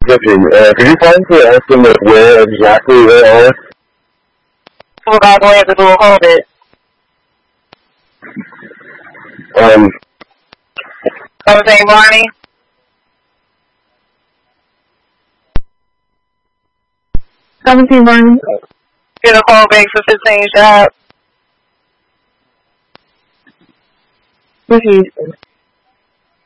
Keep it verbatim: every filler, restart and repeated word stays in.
Listen, uh, could you possibly ask them like, where exactly they are? We're going to have to do a hold it. Um, Jose Barney? seventeen Barney. Get a call back for fifteen shop. Refuse.